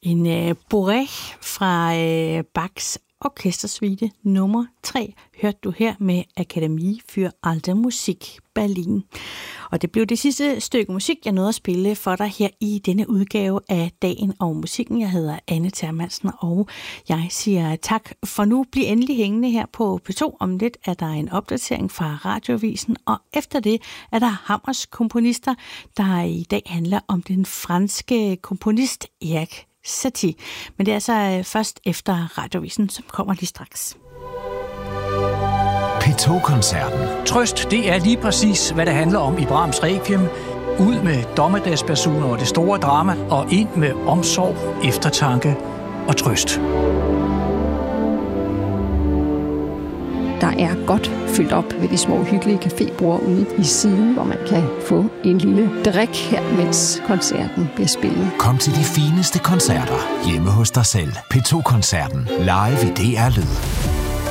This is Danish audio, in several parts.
En bourrée fra Bachs orkestersuite nummer 3 hørte du her med Akademie für Alte Musik Berlin. Og det blev det sidste stykke musik, jeg nåede at spille for dig her i denne udgave af Dagen og Musikken. Jeg hedder Anne Termansen, og jeg siger tak for nu. Bliv endelig hængende her på P2. Om lidt er der en opdatering fra Radioavisen, og efter det er der Hammers komponister, der i dag handler om den franske komponist Erik Satie. Men det er altså først efter Radioavisen, som kommer lige straks. P2-koncerten. Trøst, det er lige præcis, hvad det handler om i Brahms Requiem. Ud med dommedagspersoner og det store drama, og ind med omsorg, eftertanke og trøst. Der er godt fyldt op ved de små hyggelige cafébord ude i siden, hvor man kan få en lille drik her, mens koncerten bliver spillet. Kom til de fineste koncerter hjemme hos dig selv. P2-koncerten live i DR Lyd.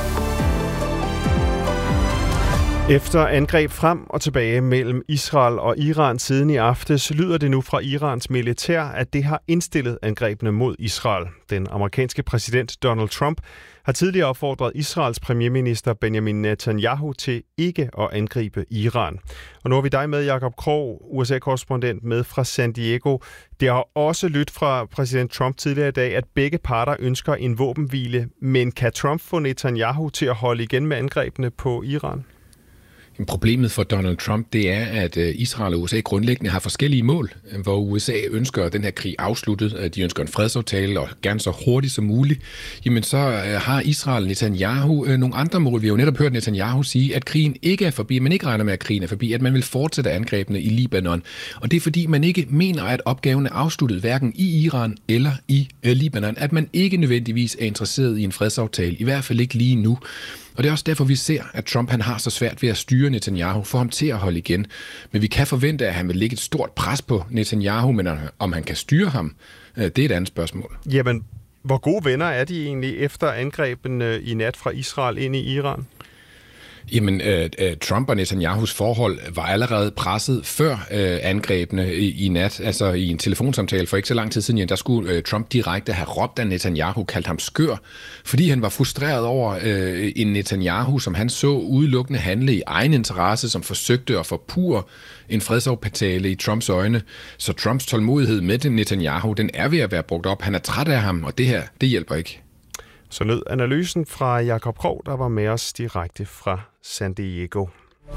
Efter angreb frem og tilbage mellem Israel og Iran siden i aftes, lyder det nu fra Irans militær, at det har indstillet angrebene mod Israel. Den amerikanske præsident Donald Trump har tidligere opfordret Israels premierminister Benjamin Netanyahu til ikke at angribe Iran. Og nu har vi dig med, Jakob Krog, USA-korrespondent med fra San Diego. Det har også lyttet fra præsident Trump tidligere i dag, at begge parter ønsker en våbenhvile. Men kan Trump få Netanyahu til at holde igen med angrebene på Iran? Problemet for Donald Trump, det er, at Israel og USA grundlæggende har forskellige mål, hvor USA ønsker den her krig afsluttet, de ønsker en fredsaftale og gerne så hurtigt som muligt. Jamen så har Israel og Netanyahu nogle andre mål. Vi har jo netop hørt Netanyahu sige, at krigen ikke er forbi, man ikke regner med, at krigen er forbi, at man vil fortsætte angrebene i Libanon. Og det er fordi, man ikke mener, at opgaven er afsluttet, hverken i Iran eller i Libanon, at man ikke nødvendigvis er interesseret i en fredsaftale, i hvert fald ikke lige nu. Og det er også derfor, vi ser, at Trump han har så svært ved at styre Netanyahu, for ham til at holde igen. Men vi kan forvente, at han vil lægge et stort pres på Netanyahu, men om han kan styre ham, det er et andet spørgsmål. Jamen, hvor gode venner er de egentlig efter angrebene i nat fra Israel ind i Iran? Jamen, Trump og Netanyahus forhold var allerede presset før angrebene i nat. Altså i en telefonsamtale for ikke så lang tid siden, der skulle Trump direkte have råbt af Netanyahu, kaldt ham skør, fordi han var frustreret over en Netanyahu, som han så udelukkende handle i egen interesse, som forsøgte at forpurre en fredsaftale i Trumps øjne. Så Trumps tålmodighed med den Netanyahu, den er ved at være brugt op. Han er træt af ham, og det her, det hjælper ikke. Så lød analysen fra Jakob Krog, der var med os direkte fra San Diego.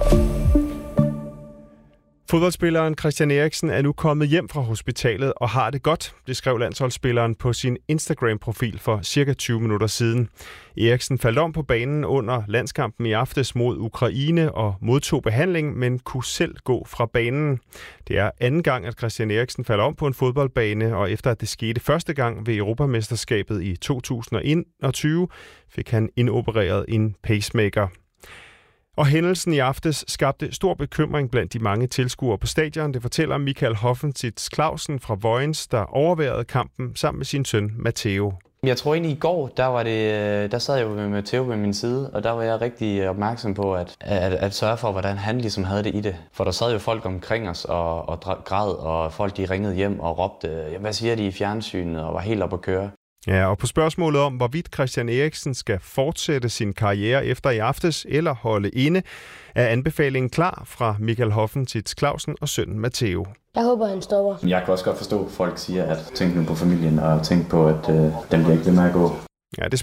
Fodboldspilleren Christian Eriksen er nu kommet hjem fra hospitalet og har det godt, det skrev landsholdsspilleren på sin Instagram-profil for cirka 20 minutter siden. Eriksen faldt om på banen under landskampen i aftes mod Ukraine og modtog behandling, men kunne selv gå fra banen. Det er anden gang, at Christian Eriksen falder om på en fodboldbane, og efter at det skete første gang ved Europamesterskabet i 2021, fik han indopereret en pacemaker. Og hændelsen i aftes skabte stor bekymring blandt de mange tilskuere på stadion. Det fortæller Michael Hoffentitz Clausen fra Vojens, der overværede kampen sammen med sin søn Matteo. Jeg tror egentlig i går, der sad jeg jo med Matteo ved min side, og der var jeg rigtig opmærksom på at sørge for, hvordan han ligesom havde det i det. For der sad jo folk omkring os og græd, og folk de ringede hjem og råbte, hvad siger de i fjernsynet, og var helt oppe at køre. Ja, og på spørgsmålet om, hvorvidt Christian Eriksen skal fortsætte sin karriere efter i aftes eller holde inde, er anbefalingen klar fra Michael Hoffentitz Clausen og sønnen Matteo. Jeg håber, han stopper. Jeg kan også godt forstå, at folk siger, at tænk nu på familien og tænk på, at den bliver ikke ved med at gå. Ja, det